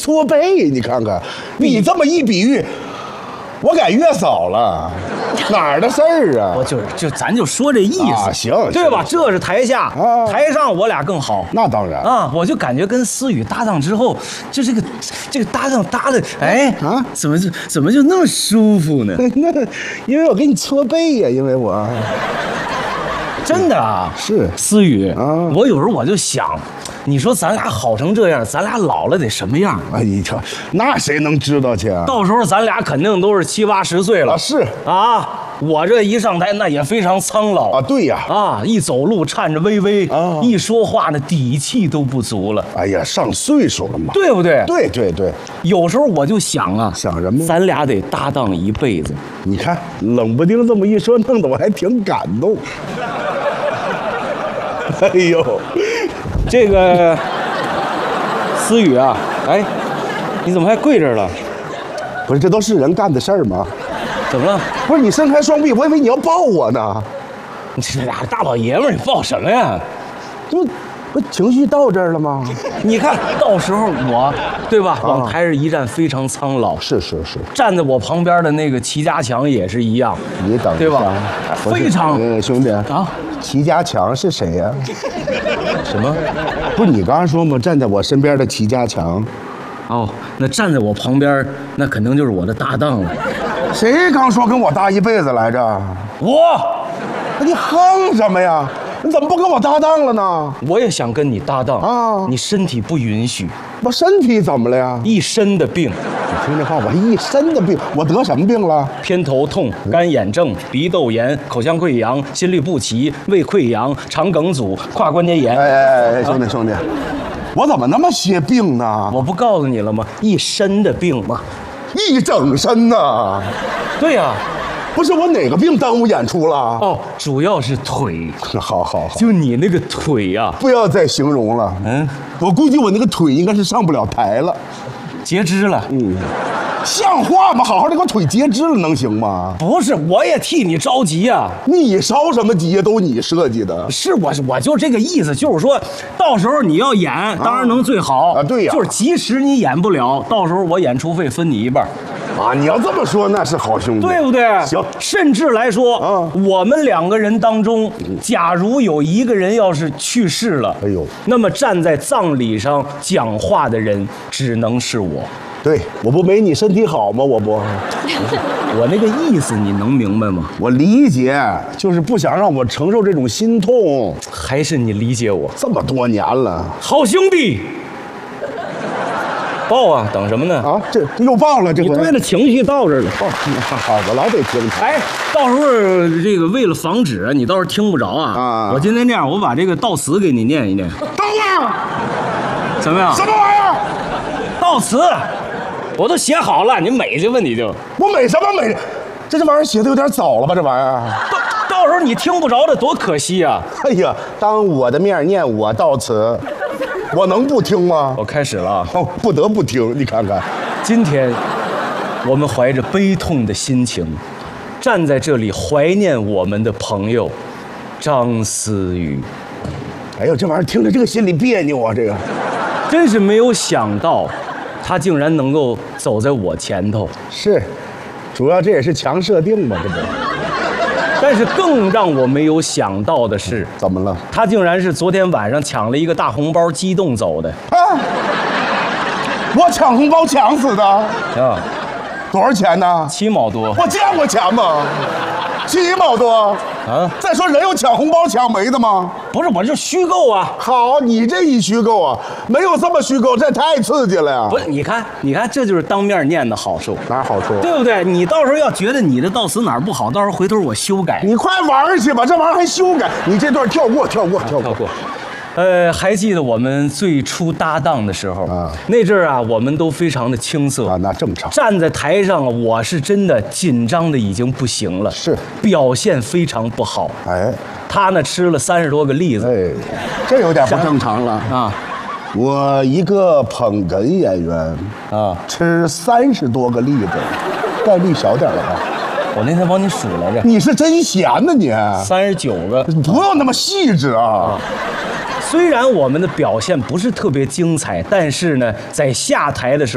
搓背，你看看，你这么一比喻，我改月嫂了，哪儿的事儿啊？ 我咱就说这意思啊，行， 对吧？这是台下，台上我俩更好。 那当然啊，我就感觉跟思雨搭档之后，就这个搭档搭的，哎啊，怎么就那么舒服呢？ 那因为我给你搓背呀，因为我真的啊， 是思雨啊， 我有时候我就想。你说咱俩好成这样，咱俩老了得什么样？ 哎，你瞧，那谁能知道去啊？ 到时候咱俩肯定都是70、80岁了。 是啊，我这一上台那也非常苍老啊。对呀， 啊，一走路颤着巍巍啊，一说话那底气都不足了。 哎呀，上岁数了嘛， 对不对？ 对对对。 有时候我就想啊， 想什么？ 咱俩得搭档一辈子。 你看，冷不丁这么一说，弄得我还挺感动。哎呦！ 这个思雨啊，哎，你怎么还跪这儿了？ 不是，这都是人干的事儿吗？ 怎么了？ 不是你伸开双臂，我以为你要抱我呢。 你这俩大老爷们儿，你抱什么呀？ 这不情绪到这儿了吗？ 你看到时候我，对吧？往台上一站，非常苍老。 是。 站在我旁边的那个齐家强也是一样。 你等对吧？非常兄弟啊， 齐家强是谁呀？ 什么？ 不是你刚刚说吗？站在我身边的齐家强。 哦，那站在我旁边，那肯定就是我的搭档了。 谁刚说跟我搭一辈子来着？ 我。 你哼什么呀？你怎么不跟我搭档了呢？ 我也想跟你搭档啊，你身体不允许。 我身体怎么了呀？ 一身的病。 你听这话，我一身的病，我得什么病了？ 偏头痛、干眼症、鼻窦炎、口腔溃疡、心律不齐、胃溃疡、肠梗阻、胯关节炎。 哎，兄弟，我怎么那么些病呢？ 我不告诉你了吗？一身的病嘛， 一整身呢。 对呀。 不是我哪个病耽误演出了？ 哦，主要是腿。 好， 就你那个腿呀， 不要再形容了。我估计我那个腿应该是上不了台了， 截肢了。 像话吗？好好的给我腿截肢了能行吗？ 不是，我也替你着急呀。 你着什么急呀？都你设计的。 是我就这个意思，就是说到时候你要演，当然能最好啊。对呀， 就是即使你演不了，到时候我演出费分你一半。 啊，你要这么说那是好兄弟， 对不对？ 行， 甚至来说，我们2个人当中，假如有一个人要是去世了， 哎呦， 那么站在葬礼上讲话的人只能是我。 对，我不没你身体好吗？我那个意思你能明白吗？ 我理解，就是不想让我承受这种心痛。 还是你理解我？ 这么多年了， 好兄弟。报啊，等什么呢？ 啊，这又报了，这回。 你对了，情绪到这儿了。 好，我老得听。 哎，到时候这个为了防止你到时候听不着啊，我今天这样，我把这个悼词给你念一念。 等会儿， 怎么样？ 什么玩意儿？ 悼词，我都写好了，你美这问题就。 我美什么美？这玩意儿写的有点早了吧？这玩意儿。 到时候你听不着的多可惜啊！ 哎呀，当我的面念我悼词。我能不听吗？ 我开始了啊！ 哦，不得不听。你看看， 今天我们怀着悲痛的心情，站在这里怀念我们的朋友张思雨。 哎呦，这玩意儿听着这个心里别扭啊！这个真是没有想到，他竟然能够走在我前头。 是，主要这也是强设定嘛，这不。 但是更让我没有想到的是， 怎么了？ 他竟然是昨天晚上抢了一个大红包，激动走的。 啊！我抢红包抢死的啊！多少钱呢 ？7毛多。 我见过钱吗？7毛多啊！再说人有抢红包抢没的吗？ 不是，我这虚构啊。 好，你这一虚构啊，没有这么虚构，这太刺激了呀！ 不是，你看，这就是当面念的好处。 哪好处？ 对不对？你到时候要觉得你的悼词哪儿不好，到时候回头我修改。 你快玩去吧，这玩意儿还修改？你这段跳过。 还记得我们最初搭档的时候啊，那阵儿啊，我们都非常的青涩啊，那正常。 站在台上啊，我是真的紧张的已经不行了， 是表现非常不好。 哎， 他呢吃了30多个栗子， 哎，这有点不正常了啊。我一个捧哏演员啊，吃30多个栗子，概率小点了吧？ 我那天帮你数来着。 你是真闲呢你 ？39个， 不用那么细致啊。 虽然我们的表现不是特别精彩，但是呢，在下台的时候。